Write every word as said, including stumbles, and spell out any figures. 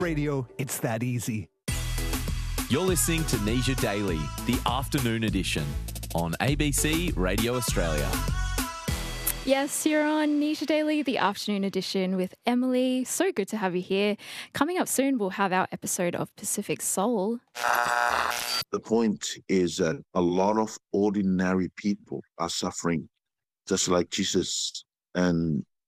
Radio, it's that easy. You're listening to Nisha Daily, the afternoon edition on A B C Radio Australia. Yes, you're on Nisha Daily, the afternoon edition with Emily. So good to have you here. Coming up soon, we'll have our episode of Pacific Soul. The point is that a lot of ordinary people are suffering, just like Jesus. And